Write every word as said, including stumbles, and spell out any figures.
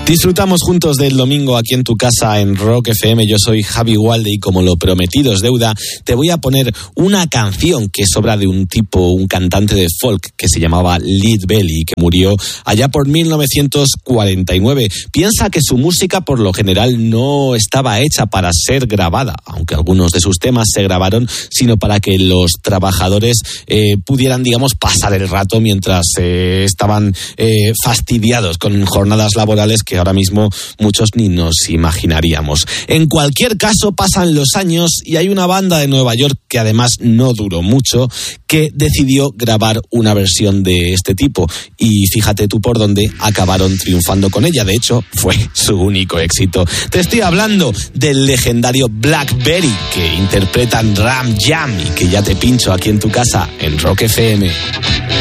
Disfrutamos juntos del domingo aquí en tu casa en Rock F M. Yo soy Javi Walde y como lo prometido es deuda, te voy a poner una canción que es obra de un tipo, un cantante de folk que se llamaba Lead Belly, que murió allá por mil novecientos cuarenta y nueve. Piensa que su música por lo general no estaba hecha para ser grabada, aunque algunos de sus temas se grabaron, sino para que los trabajadores eh, pudieran, digamos, pasar el rato mientras eh, estaban eh, fastidiados con jornadas laborales que ahora mismo muchos ni nos imaginaríamos. En cualquier caso, pasan los años y hay una banda de Nueva York que además no duró mucho, que decidió grabar una versión de este tipo. Y fíjate tú por dónde acabaron triunfando con ella. De hecho, fue su único éxito. Te estoy hablando del legendario Blackberry, que interpretan Ram Jam y que ya te pincho aquí en tu casa en Rock F M.